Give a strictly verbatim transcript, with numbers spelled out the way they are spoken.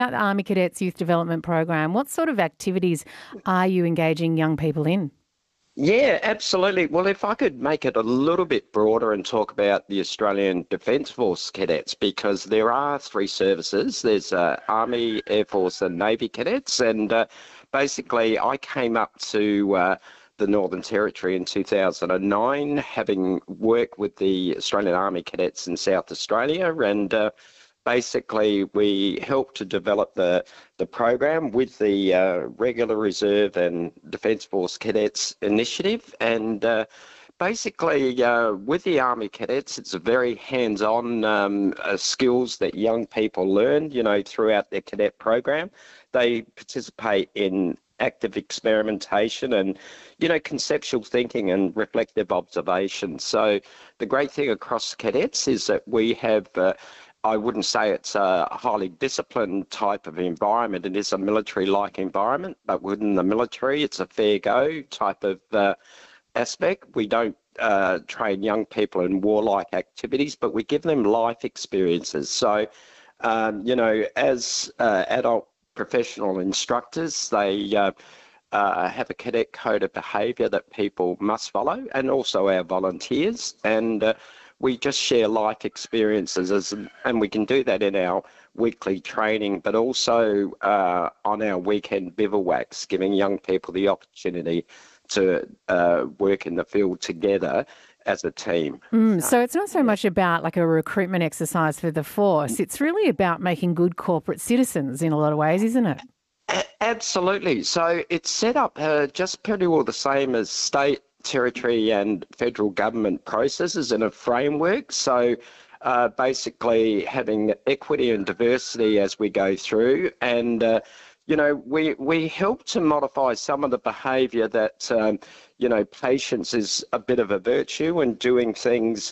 At the Army Cadets Youth Development Program, what sort of activities are you engaging young people in? Yeah, absolutely. Well, if I could make it a little bit broader and talk about the Australian Defence Force cadets, because there are three services. There's uh, Army, Air Force and Navy cadets. And uh, basically, I came up to uh, the Northern Territory in two thousand nine, having worked with the Australian Army cadets in South Australia. And uh, basically, we helped to develop the the program with the uh, regular reserve and Defence Force Cadets initiative. And uh, basically, uh, with the Army Cadets, it's a very hands-on um, uh, skills that young people learn, you know, throughout their cadet program. They participate in active experimentation and, you know, conceptual thinking and reflective observation. So the great thing across cadets is that we have uh, I wouldn't say it's a highly disciplined type of environment. It is a military-like environment, but within the military, it's a fair go type of uh, aspect. We don't uh, train young people in warlike activities, but we give them life experiences. So, um, you know, as uh, adult professional instructors, they uh, uh, have a cadet code of behaviour that people must follow, and also our volunteers. And uh, we just share life experiences, as, and we can do that in our weekly training, but also uh, on our weekend bivouacs, giving young people the opportunity to uh, work in the field together as a team. Mm, so it's not so much about like a recruitment exercise for the force. It's really about making good corporate citizens in a lot of ways, isn't it? A- absolutely. So it's set up uh, just pretty well the same as state, territory and federal government processes in a framework. So uh, basically having equity and diversity as we go through. And, uh, you know, we, we help to modify some of the behaviour that, um, you know, patience is a bit of a virtue, and doing things